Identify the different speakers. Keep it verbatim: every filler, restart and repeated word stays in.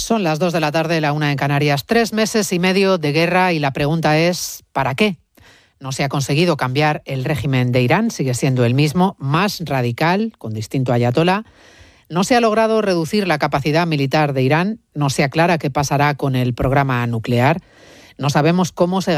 Speaker 1: Son las dos de la tarde, la una en Canarias. Tres meses y medio de guerra y la pregunta es ¿para qué? No se ha conseguido cambiar el régimen de Irán, sigue siendo el mismo, más radical, con distinto ayatolá. No se ha logrado reducir la capacidad militar de Irán, no se aclara qué pasará con el programa nuclear. No sabemos cómo se